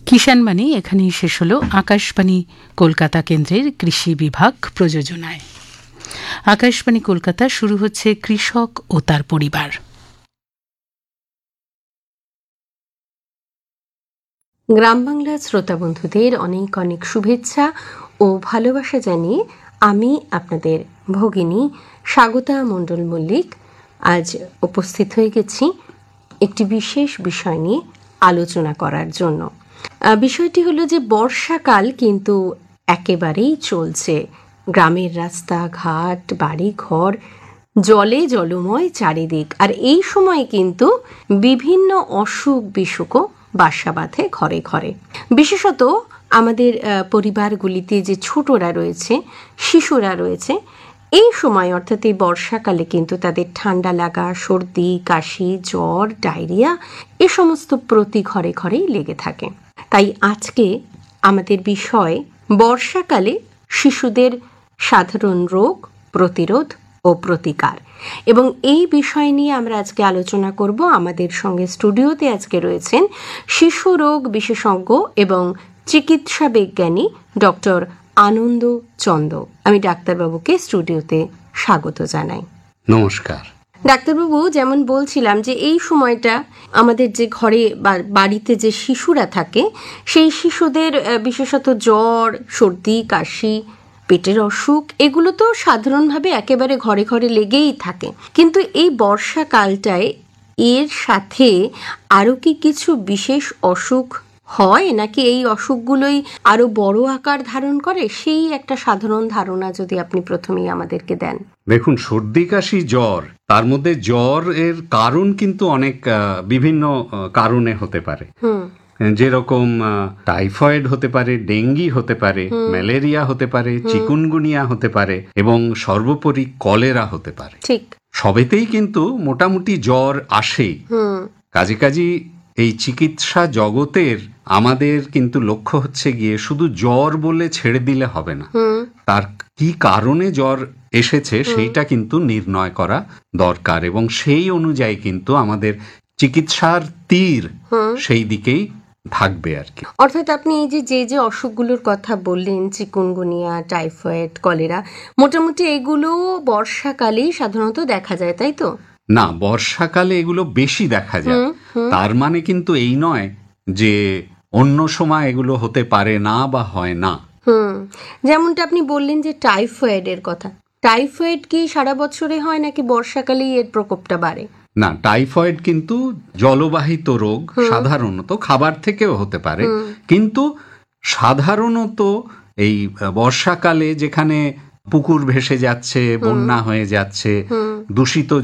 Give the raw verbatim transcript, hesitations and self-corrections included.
কিষাণবাণী এখানেই শেষ হল আকাশবাণী কলকাতা কেন্দ্রের কৃষি বিভাগ প্রযোজনায়। আকাশবাণী কলকাতা শুরু হচ্ছে কৃষক ও তার পরিবার। গ্রাম বাংলার শ্রোতা বন্ধুদের অনেক অনেক শুভেচ্ছা ও ভালোবাসা জানিয়ে আমি আপনাদের ভগিনী স্বাগতা মণ্ডল মল্লিক আজ উপস্থিত হয়ে গেছি একটি বিশেষ বিষয় নিয়ে আলোচনা করার জন্য। বিষয়টি হলো যে বর্ষাকাল কিন্তু একেবারেই চলছে। গ্রামের রাস্তাঘাট, বাড়ি ঘর জলে জলময় চারিদিক, আর এই সময় কিন্তু বিভিন্ন অসুখ বিসুখও বাসা বাঁধে ঘরে ঘরে। বিশেষত আমাদের পরিবারগুলিতে যে ছোটরা রয়েছে, শিশুরা রয়েছে, এই সময় অর্থাৎ এই বর্ষাকালে কিন্তু তাদের ঠান্ডা লাগা, সর্দি, কাশি, জ্বর, ডায়রিয়া এ সমস্ত প্রতি ঘরে ঘরেই লেগে থাকে। তাই আজকে আমাদের বিষয় বর্ষাকালে শিশুদের সাধারণ রোগ প্রতিরোধ ও প্রতিকার, এবং এই বিষয় নিয়ে আমরা আজকে আলোচনা করব। আমাদের সঙ্গে স্টুডিওতে আজকে রয়েছেন শিশু রোগ বিশেষজ্ঞ এবং চিকিৎসা বিজ্ঞানী ডক্টর আনন্দ চন্দ। আমি ডাক্তারবাবুকে স্টুডিওতে স্বাগত জানাই। নমস্কার ডাক্তারবাবু, যেমন বলছিলাম যে এই সময়টা আমাদের যে ঘরে বা বাড়িতে যে শিশুরা থাকে সেই শিশুদের বিশেষত জ্বর, সর্দি, কাশি, পেটের অসুখ এগুলো তো সাধারণভাবে একেবারে ঘরে ঘরে লেগেই থাকে, কিন্তু এই বর্ষাকালটায় এর সাথে আরও কি কিছু বিশেষ অসুখ হয়, নাকি এই অসুখগুলোই আরো বড় আকার ধারণ করে? সেই একটা সাধারণ ধারণা যদি আপনি প্রথমেই আমাদেরকে দেন। দেখুন, সর্দি, কাশি, জ্বর, তার মধ্যে জ্বর এর কারণ কিন্তু অনেক বিভিন্ন কারণে হতে পারে। যেরকম টাইফয়েড হতে পারে, ডেঙ্গি হতে পারে, ম্যালেরিয়া হতে পারে, চিকুনগুনিয়া হতে পারে এবং সর্বোপরি কলেরা হতে পারে। ঠিক, সবেতেই কিন্তু মোটামুটি জ্বর আসেই। কাজে কাজে এই চিকিৎসা জগতের আমাদের কিন্তু লক্ষ্য হচ্ছে গিয়ে শুধু জ্বর বলে ছেড়ে দিলে হবে না, তার কি কারণে জ্বর এসেছে সেইটা কিন্তু নির্ণয় করা দরকার, এবং সেই অনুযায়ী কিন্তু আমাদের চিকিৎসার তীর সেই দিকেই থাকবে আর কি। অর্থাৎ আপনি এই যে যে যে অসুখগুলোর কথা বললেন, চিকুনগুনিয়া, টাইফয়েড, কলেরা, মোটামুটি এগুলো বর্ষাকালেই সাধারণত দেখা যায়, তাই তো? না, বর্ষাকালে এগুলো বেশি দেখা যায়। তার মানে কিন্তু এই নয় যে অন্য সময় এগুলো হতে পারে না বা হয় না। হুম যেমনটা আপনি বললেন যে টাইফয়েডের কথা, টাইফয়েড কি সারা বছরে হয় নাকি বর্ষাকালেই এর প্রকোপটা বাড়ে? না, টাইফয়েড কিন্তু জলবাহিত রোগ, সাধারণত খাবার থেকেও হতে পারে, কিন্তু সাধারণত এই বর্ষাকালে যেখানে পুকুর ভেসে যাচ্ছে, বন্যা হয়ে যাচ্ছে, দূষিত